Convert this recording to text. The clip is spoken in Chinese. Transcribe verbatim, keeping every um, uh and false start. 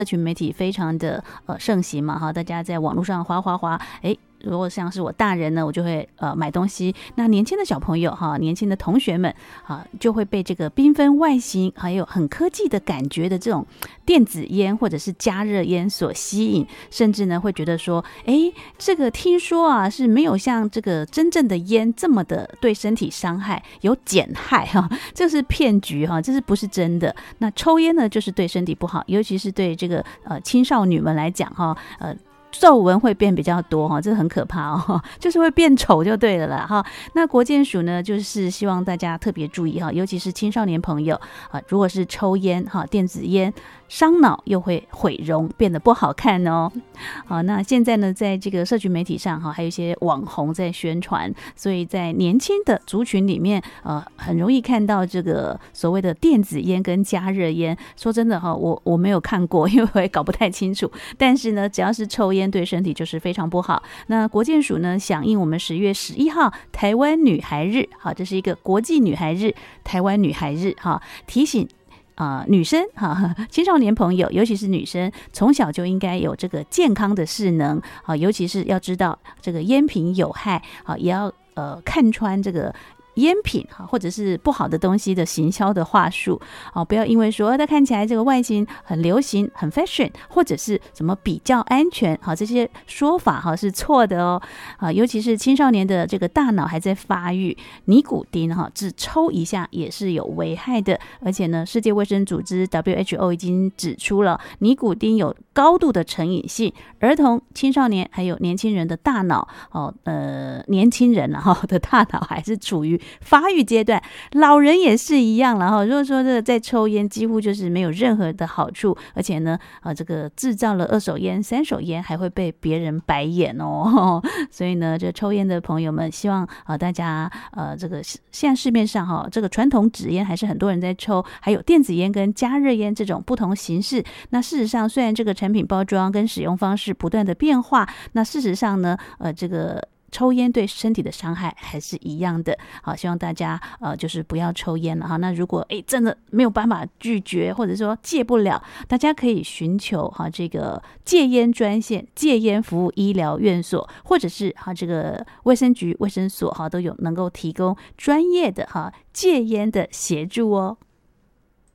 社群媒体非常的呃盛行嘛哈，大家在网络上滑滑滑，哎。如果像是我大人呢，我就会呃买东西。那年轻的小朋友哈，年轻的同学们啊，就会被这个缤纷外形还有很科技的感觉的这种电子烟或者是加热烟所吸引，甚至呢会觉得说，哎，这个听说啊是没有像这个真正的烟这么的对身体伤害，有减害哈，这是骗局哈，这是不是真的？那抽烟呢，就是对身体不好，尤其是对这个呃青少女们来讲哈，呃。皱纹会变比较多哈，这很可怕哦，就是会变丑就对了啦哈。那国健署呢，就是希望大家特别注意哈，尤其是青少年朋友啊，如果是抽烟哈，电子烟伤脑又会毁容，变得不好看哦。好，那现在呢，在这个社群媒体上哈，还有一些网红在宣传，所以在年轻的族群里面，呃，很容易看到这个所谓的电子烟跟加热烟。说真的哈，我我没有看过，因为我也搞不太清楚。但是呢，只要是抽烟，对身体就是非常不好。那国健署呢，响应我们十月十一号台湾女孩日，好，这是一个国际女孩日，台湾女孩日哈，提醒。呃，女生哈，青少年朋友，尤其是女生，从小就应该有这个健康的势能啊，尤其是要知道这个烟品有害啊，也要呃看穿这个。烟品或者是不好的东西的行销的话术哦，不要因为说它看起来这个外形很流行很 fashion 或者是什么比较安全好，这些说法哈是错的哦啊，尤其是青少年的这个大脑还在发育，尼古丁哈只抽一下也是有危害的，而且呢，世界卫生组织 W H O 已经指出了尼古丁有高度的成瘾性，儿童、青少年还有年轻人的大脑哦，呃，年轻人啊哈的大脑还是处于发育阶段，老人也是一样了哈。如果说这个在抽烟，几乎就是没有任何的好处，而且呢，啊，这个制造了二手烟、三手烟，还会被别人白眼哦。所以呢，这抽烟的朋友们，希望啊大家呃这个现在市面上哈，这个传统纸烟还是很多人在抽，还有电子烟跟加热烟这种不同形式。那事实上，虽然这个产品包装跟使用方式不断的变化，那事实上呢，呃，这个。抽烟对身体的伤害还是一样的，好，希望大家呃就是不要抽烟了哈。那如果哎真的没有办法拒绝，或者说戒不了，大家可以寻求哈这个戒烟专线、戒烟服务医疗院所，或者是哈这个卫生局、卫生所哈都有能够提供专业的哈戒烟的协助哦。